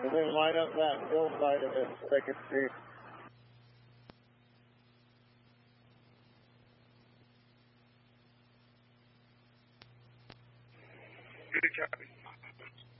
and then line up that hillside of it so they could see. Good copy.